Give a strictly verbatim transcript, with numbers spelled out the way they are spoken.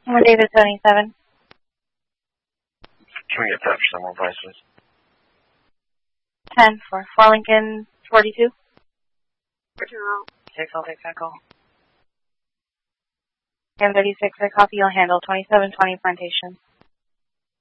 We're David seventy-seven. Can we get that for someone, please? ten for four Lincoln forty-two. Six, I'll take that call. ten thirty-six, I copy, you'll handle twenty-seven twenty Plantation.